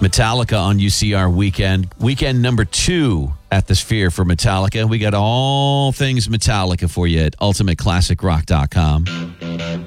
Metallica on UCR weekend. Weekend number 2 at the Sphere for Metallica. We got all things Metallica for you at ultimateclassicrock.com.